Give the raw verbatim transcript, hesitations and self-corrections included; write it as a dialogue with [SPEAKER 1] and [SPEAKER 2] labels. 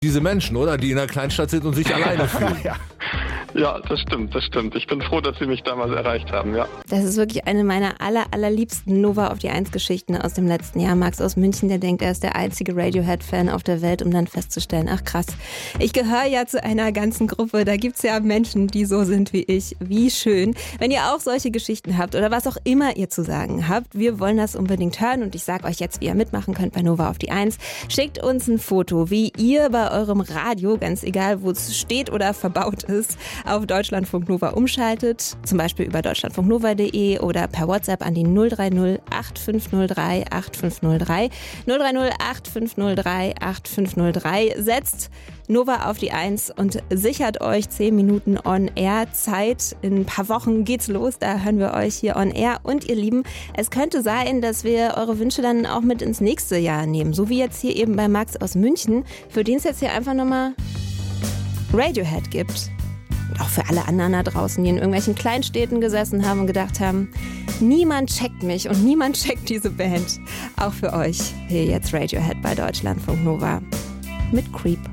[SPEAKER 1] diese Menschen, oder? Die in einer Kleinstadt sind und sich alleine fühlen.
[SPEAKER 2] ja. Ja, das stimmt, das stimmt. Ich bin froh, dass Sie mich damals erreicht haben, ja.
[SPEAKER 3] Das ist wirklich eine meiner aller, allerliebsten Nova auf die eins Geschichten aus dem letzten Jahr. Max aus München, der denkt, er ist der einzige Radiohead-Fan auf der Welt, um dann festzustellen, ach krass, ich gehöre ja zu einer ganzen Gruppe, da gibt's ja Menschen, die so sind wie ich. Wie schön. Wenn ihr auch solche Geschichten habt oder was auch immer ihr zu sagen habt, wir wollen das unbedingt hören und ich sage euch jetzt, wie ihr mitmachen könnt bei Nova auf die eins. Schickt uns ein Foto, wie ihr bei eurem Radio, ganz egal wo es steht oder verbaut ist, auf Deutschlandfunk Nova umschaltet, zum Beispiel über deutschlandfunknova punkt de oder per WhatsApp an die null drei null acht fünf null drei acht fünf null drei. null drei null acht fünf null drei acht fünf null drei. Setzt Nova auf die eins und sichert euch zehn Minuten On-Air-Zeit. In ein paar Wochen geht's los, da hören wir euch hier On-Air. Und ihr Lieben, es könnte sein, dass wir eure Wünsche dann auch mit ins nächste Jahr nehmen. So wie jetzt hier eben bei Max aus München, für den es jetzt hier einfach nochmal Radiohead gibt. Und auch für alle anderen da draußen, die in irgendwelchen Kleinstädten gesessen haben und gedacht haben, niemand checkt mich und niemand checkt diese Band. Auch für euch hier jetzt Radiohead bei Deutschlandfunk Nova mit Creep.